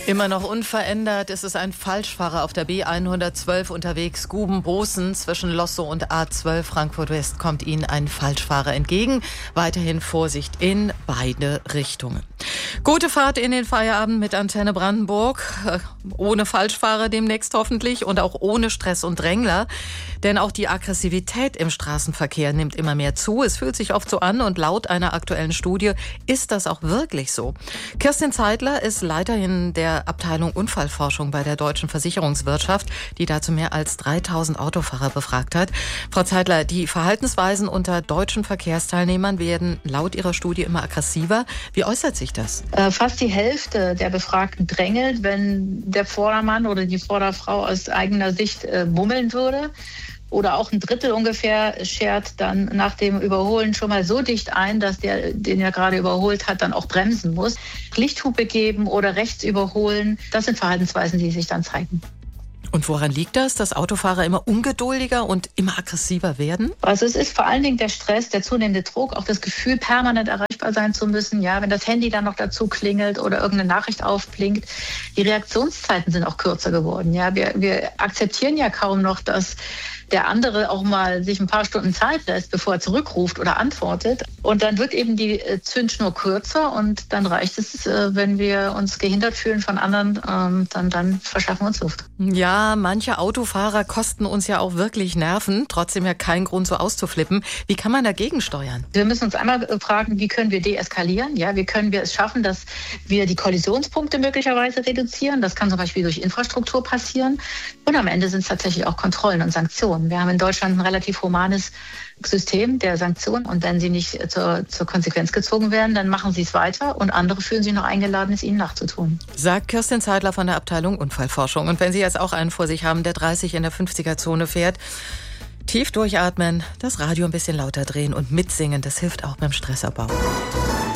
Immer noch unverändert ist es ein Falschfahrer auf der B112 unterwegs, Guben-Bosen zwischen Lossow und A12 Frankfurt West kommt Ihnen ein Falschfahrer entgegen. Weiterhin Vorsicht in beide Richtungen. Gute Fahrt in den Feierabend mit Antenne Brandenburg, ohne Falschfahrer demnächst hoffentlich und auch ohne Stress und Drängler. Denn auch die Aggressivität im Straßenverkehr nimmt immer mehr zu. Es fühlt sich oft so an und laut einer aktuellen Studie ist das auch wirklich so. Kirstin Zeidler ist Leiterin der Abteilung Unfallforschung bei der Deutschen Versicherungswirtschaft, die dazu mehr als 3000 Autofahrer befragt hat. Frau Zeidler, die Verhaltensweisen unter deutschen Verkehrsteilnehmern werden laut Ihrer Studie immer aggressiver. Wie äußert sich das? Fast die Hälfte der Befragten drängelt, wenn der Vordermann oder die Vorderfrau aus eigener Sicht bummeln würde. Oder auch ein Drittel ungefähr schert dann nach dem Überholen schon mal so dicht ein, dass der, den er gerade überholt hat, dann auch bremsen muss. Lichthupe geben oder rechts überholen, das sind Verhaltensweisen, die sich dann zeigen. Und woran liegt das, dass Autofahrer immer ungeduldiger und immer aggressiver werden? Also es ist vor allen Dingen der Stress, der zunehmende Druck, auch das Gefühl, permanent erreichbar sein zu müssen. Ja, wenn das Handy dann noch dazu klingelt oder irgendeine Nachricht aufblinkt. Die Reaktionszeiten sind auch kürzer geworden. Ja, wir akzeptieren ja kaum noch, dass der andere auch mal sich ein paar Stunden Zeit lässt, bevor er zurückruft oder antwortet. Und dann wird eben die Zündschnur kürzer und dann reicht es, wenn wir uns gehindert fühlen von anderen, dann verschaffen wir uns Luft. Ja, manche Autofahrer kosten uns ja auch wirklich Nerven, trotzdem ja kein Grund so auszuflippen. Wie kann man dagegen steuern? Wir müssen uns einmal fragen, wie können wir deeskalieren? Ja, wie können wir es schaffen, dass wir die Kollisionspunkte möglicherweise reduzieren? Das kann zum Beispiel durch Infrastruktur passieren. Und am Ende sind es tatsächlich auch Kontrollen und Sanktionen. Wir haben in Deutschland ein relativ humanes System der Sanktionen und wenn sie nicht zur Konsequenz gezogen werden, dann machen sie es weiter und andere fühlen sich noch eingeladen, es ihnen nachzutun. Sagt Kirstin Zeidler von der Abteilung Unfallforschung. Und wenn Sie jetzt auch einen vor sich haben, der 30 in der 50er-Zone fährt, tief durchatmen, das Radio ein bisschen lauter drehen und mitsingen, das hilft auch beim Stressabbau.